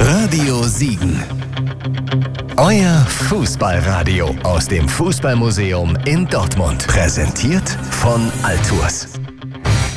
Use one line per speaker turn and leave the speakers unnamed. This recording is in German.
Radio Siegen. Euer Fußballradio aus dem Fußballmuseum in Dortmund. Präsentiert von Altours.